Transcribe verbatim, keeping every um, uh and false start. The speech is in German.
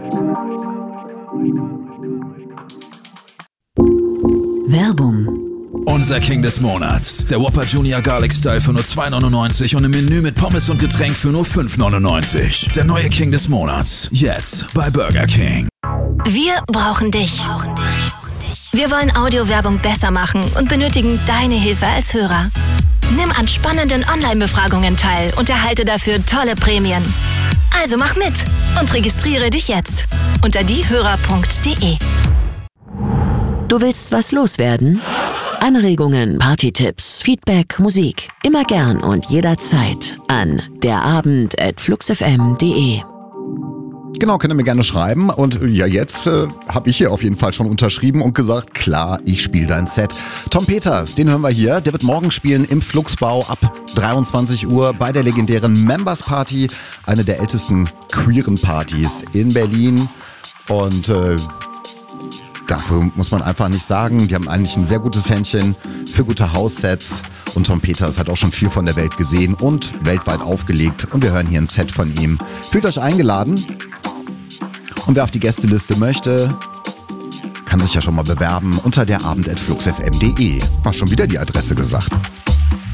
Werbung. Unser King des Monats. Der Whopper Junior Garlic Style für nur zwei neunundneunzig und im Menü mit Pommes und Getränk für nur fünf neunundneunzig. Der neue King des Monats. Jetzt bei Burger King. Wir brauchen dich. Wir wollen Audiowerbung besser machen und benötigen deine Hilfe als Hörer. Nimm an spannenden Online-Befragungen teil und erhalte dafür tolle Prämien. Also mach mit und registriere dich jetzt unter diehörer punkt de. Du willst was loswerden? Anregungen, Partytipps, Feedback, Musik. Immer gern und jederzeit an derabend at fluxfm punkt de. Genau, könnt ihr mir gerne schreiben. Und ja, jetzt äh, habe ich hier auf jeden Fall schon unterschrieben und gesagt, klar, ich spiele dein Set. Tom Peters, den hören wir hier. Der wird morgen spielen im Fluxbau ab dreiundzwanzig Uhr bei der legendären Members Party. Eine der ältesten queeren Partys in Berlin. Und äh, dafür muss man einfach nicht sagen, die haben eigentlich ein sehr gutes Händchen für gute House-Sets. Und Tom Peters hat auch schon viel von der Welt gesehen und weltweit aufgelegt. Und wir hören hier ein Set von ihm. Fühlt euch eingeladen. Und wer auf die Gästeliste möchte, kann sich ja schon mal bewerben unter derabend at fluxfm punkt de. War schon wieder die Adresse gesagt.